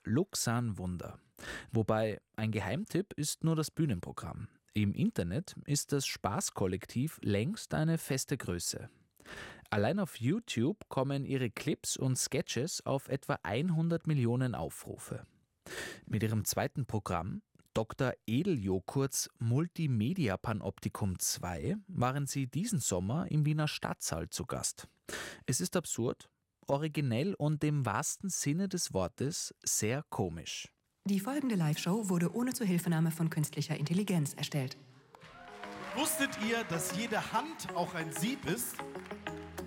Luxan Wunder. Wobei ein Geheimtipp ist nur das Bühnenprogramm. Im Internet ist das Spaßkollektiv längst eine feste Größe. Allein auf YouTube kommen ihre Clips und Sketches auf etwa 100 Millionen Aufrufe. Mit ihrem zweiten Programm, Dr. Edeljoghurts Multimedia Panoptikum 2, waren sie diesen Sommer im Wiener Stadtsaal zu Gast. Es ist absurd, originell und im wahrsten Sinne des Wortes sehr komisch. Die folgende Live-Show wurde ohne Zuhilfenahme von künstlicher Intelligenz erstellt. Wusstet ihr, dass jede Hand auch ein Sieb ist?